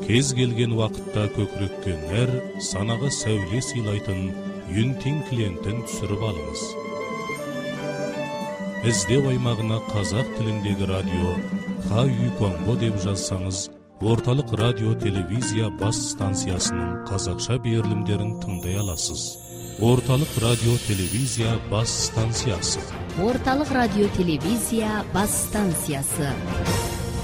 кез келген вақытта көкірекке нәр, санаға сәуле сыйлайтын Юнтин клиентін түсіріп алыңыз. Іздеу аймағына қазақ тіліндегі радио Ха-Үй Конго деп жазсаңыз, орталық радио телевизия бас станциясының қазақша берілімдерін тыңдай аласыз. Орталық радио телевизия бас станциясы. Орталық радио телевизия бас станциясы.